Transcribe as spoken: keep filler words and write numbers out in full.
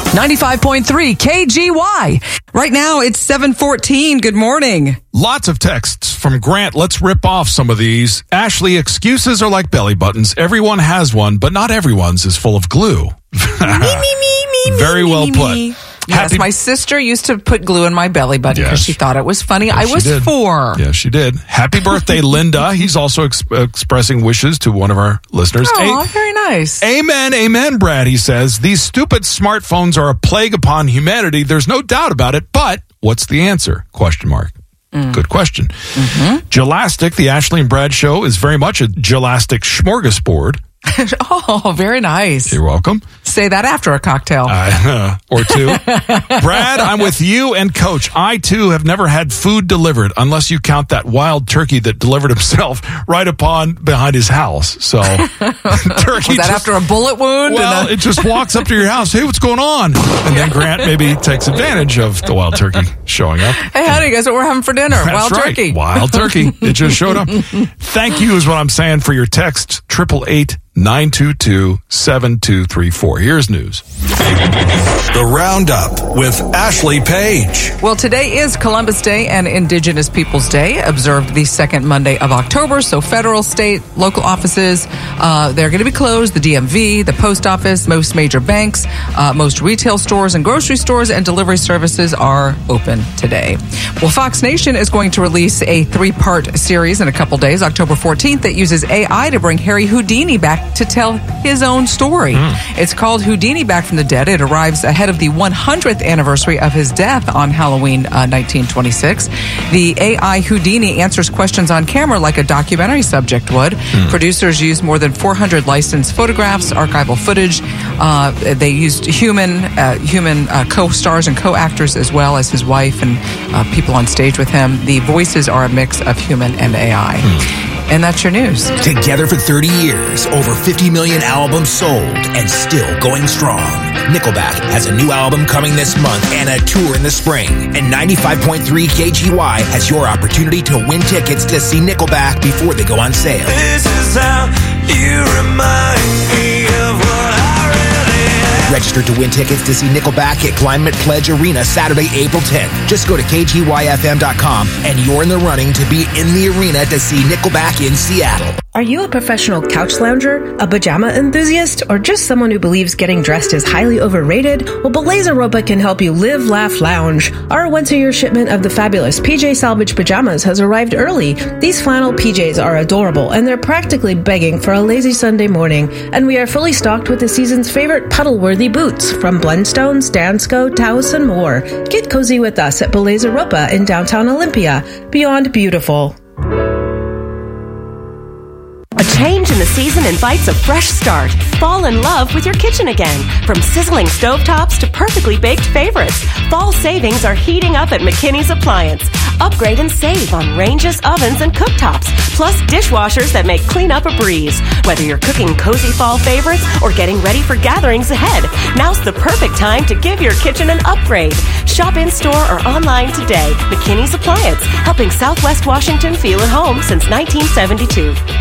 ninety-five point three K G Y. Right now, it's seven fourteen. Good morning. Lots of texts from Grant. Let's rip off some of these. Ashley, excuses are like belly buttons. Everyone has one, but not everyone's is full of glue. me, me, me, me, Very me, well me, put. me. Yes, Happy- my sister used to put glue in my belly button because Yes. she thought it was funny. Yes, I she was did. four. Yeah, she did. Happy birthday, Linda. He's also ex- expressing wishes to one of our listeners. Oh, A- very nice. Amen, amen, Brad, he says. These stupid smartphones are a plague upon humanity. There's no doubt about it, but what's the answer? Question mark. Mm. Good question. Mm-hmm. Gelastic, the Ashley and Brad show, is very much a gelastic smorgasbord. Oh, very nice. You're welcome. Say that after a cocktail. Uh, or two. Brad, I'm with you and Coach. I, too, have never had food delivered unless you count that wild turkey that delivered himself right upon behind his house. So, turkey Was that just, after a bullet wound? well, and a- it just walks up to your house. Hey, what's going on? And then Grant maybe takes advantage of the wild turkey showing up. Hey, honey, guess what we're having for dinner? That's Wild right. turkey. Wild turkey. It just showed up. Thank you is what I'm saying for your text. Triple eight nine two two seven two three four. Here's news. The Roundup with Ashley Page. Well, today is Columbus Day and Indigenous Peoples Day, observed the second Monday of October. So federal, state, local offices, uh, they're going to be closed. The D M V, the post office, most major banks, uh, most retail stores and grocery stores and delivery services are open today. Well, Fox Nation is going to release a three-part series in a couple days, October fourteenth, that uses A I to bring Harry Houdini back to tell his own story. Mm. It's called Houdini Back from the Dead. It arrives ahead of the one hundredth anniversary of his death on Halloween uh, nineteen twenty-six. The A I Houdini answers questions on camera like a documentary subject would. Mm. Producers used more than four hundred licensed photographs, archival footage. Uh, they used human uh, human uh, co-stars and co-actors as well as his wife and uh, people on stage with him. The voices are a mix of human and A I. Mm. And that's your news. Together for thirty years, over fifty million albums sold, and still going strong. Nickelback has a new album coming this month and a tour in the spring. And ninety-five point three K G Y has your opportunity to win tickets to see Nickelback before they go on sale. This is how you remind me of what I really am. Register to win tickets to see Nickelback at Climate Pledge Arena Saturday, April tenth. Just go to K G Y F M dot com and you're in the running to be in the arena to see Nickelback in Seattle. Are you a professional couch lounger, a pajama enthusiast, or just someone who believes getting dressed is highly overrated? Well, Belaze Europa can help you live, laugh, lounge. Our once-a-year shipment of the fabulous P J Salvage pajamas has arrived early. These flannel P Js are adorable, and they're practically begging for a lazy Sunday morning. And we are fully stocked with the season's favorite puddle-worthy boots from Blendstones, Dansko, Taos, and more. Get cozy with us at Belaze Europa in downtown Olympia. Beyond beautiful. A change in the season invites a fresh start. Fall in love with your kitchen again. From sizzling stovetops to perfectly baked favorites, fall savings are heating up at McKinney's Appliance. Upgrade and save on ranges, ovens, and cooktops, plus dishwashers that make cleanup a breeze. Whether you're cooking cozy fall favorites or getting ready for gatherings ahead, now's the perfect time to give your kitchen an upgrade. Shop in-store or online today. McKinney's Appliance, helping Southwest Washington feel at home since nineteen seventy-two.